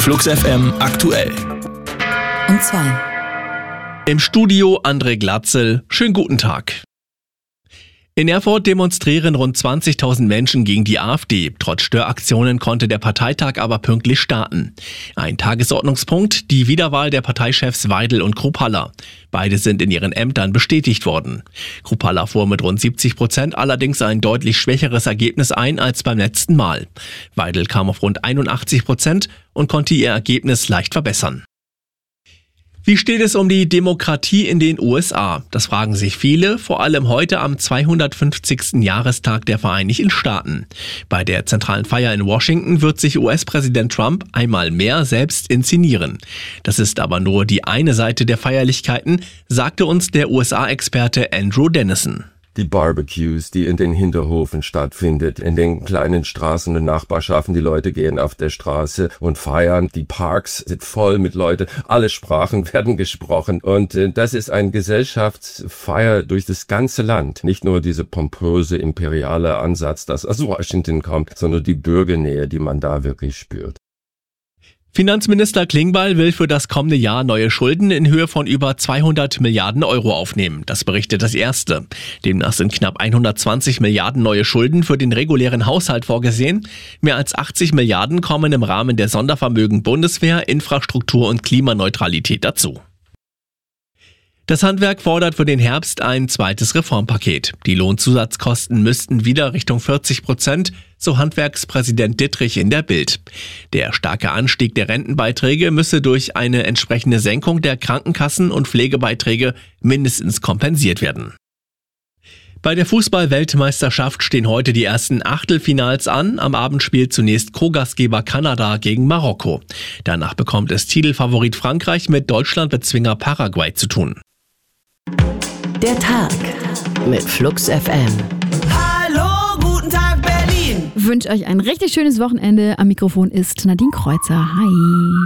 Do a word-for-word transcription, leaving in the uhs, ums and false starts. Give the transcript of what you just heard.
Flux F M aktuell. Und zwei. Im Studio André Glatzel. Schönen guten Tag. In Erfurt demonstrieren rund zwanzigtausend Menschen gegen die AfD. Trotz Störaktionen konnte der Parteitag aber pünktlich starten. Ein Tagesordnungspunkt, die Wiederwahl der Parteichefs Weidel und Kruppalla. Beide sind in ihren Ämtern bestätigt worden. Kruppalla fuhr mit rund siebzig Prozent allerdings ein deutlich schwächeres Ergebnis ein als beim letzten Mal. Weidel kam auf rund einundachtzig Prozent und konnte ihr Ergebnis leicht verbessern. Wie steht es um die Demokratie in den U S A? Das fragen sich viele, vor allem heute am zweihundertfünfzigsten Jahrestag der Vereinigten Staaten. Bei der zentralen Feier in Washington wird sich U S-Präsident Trump einmal mehr selbst inszenieren. Das ist aber nur die eine Seite der Feierlichkeiten, sagte uns der U S A-Experte Andrew Dennison. Die Barbecues, die in den Hinterhofen stattfindet, in den kleinen Straßen und Nachbarschaften. Die Leute gehen auf der Straße und feiern. Die Parks sind voll mit Leuten. Alle Sprachen werden gesprochen. Und äh, das ist eine Gesellschaftsfeier durch das ganze Land. Nicht nur dieser pompöse, imperiale Ansatz, das aus Washington kommt, sondern die Bürgernähe, die man da wirklich spürt. Finanzminister Klingbeil will für das kommende Jahr neue Schulden in Höhe von über zweihundert Milliarden Euro aufnehmen. Das berichtet das Erste. Demnach sind knapp hundertzwanzig Milliarden neue Schulden für den regulären Haushalt vorgesehen. Mehr als achtzig Milliarden kommen im Rahmen der Sondervermögen Bundeswehr, Infrastruktur und Klimaneutralität dazu. Das Handwerk fordert für den Herbst ein zweites Reformpaket. Die Lohnzusatzkosten müssten wieder Richtung vierzig Prozent, so Handwerkspräsident Dittrich in der Bild. Der starke Anstieg der Rentenbeiträge müsse durch eine entsprechende Senkung der Krankenkassen- und Pflegebeiträge mindestens kompensiert werden. Bei der Fußball-Weltmeisterschaft stehen heute die ersten Achtelfinals an. Am Abend spielt zunächst Co-Gastgeber Kanada gegen Marokko. Danach bekommt es Titelfavorit Frankreich mit Deutschlandbezwinger Paraguay zu tun. Der Tag mit Flux F M. Hallo, guten Tag Berlin. Wünsche euch ein richtig schönes Wochenende. Am Mikrofon ist Nadine Kreuzer. Hi.